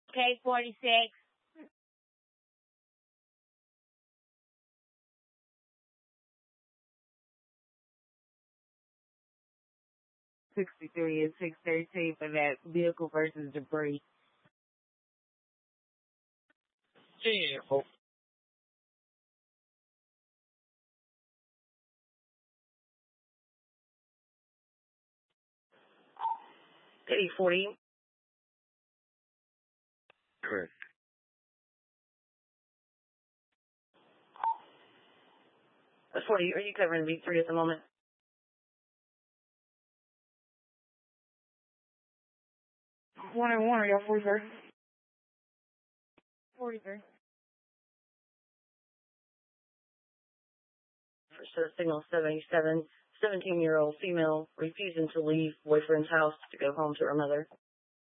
K46. 63 and 613 for that vehicle versus debris. Yeah. K40. Correct. That's 40. Are you covering V3 at the moment? 101, are y'all 43? 43. For signal 77, 17-year-old female refusing to leave boyfriend's house to go home to her mother.